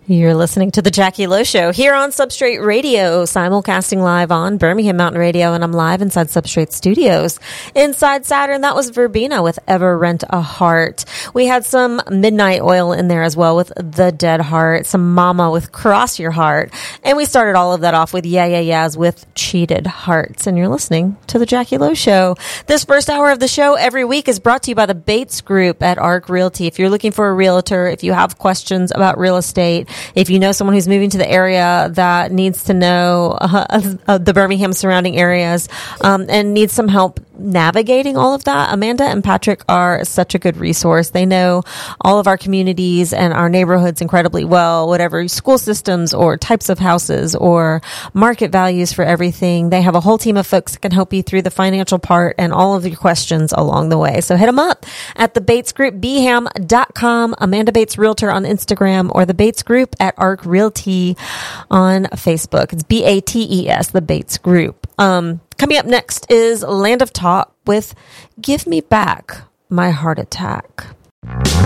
You're listening to The Jackie Lowe Show here on Substrate Radio, simulcasting live on Birmingham Mountain Radio, and I'm live inside Substrate Studios. Inside Saturn, that was Verbena with Ever Rent a Heart. We had some Midnight Oil in there as well with The Dead Heart, some Mama with Cross Your Heart, and we started all of that off with Yeah Yeah Yeahs with Cheated Hearts. And you're listening to The Jackie Lowe Show. This first hour of the show every week is brought to you by the Bates Group at ARC Realty. If you're looking for a realtor, if you have questions about real estate, if you know someone who's moving to the area that needs to know the Birmingham surrounding areas and needs some help navigating all of that, Amanda and Patrick are such a good resource. They know all of our communities and our neighborhoods incredibly well, whatever school systems or types of houses or market values for everything. They have a whole team of folks that can help you through the financial part and all of your questions along the way. So hit them up at the Bates Group, BHAM.com, Amanda Bates Realtor on Instagram, or the Bates Group at ARC Realty on Facebook. It's BATES, the Bates Group. Coming up next is Land of Talk with Give Me Back My Heart Attack.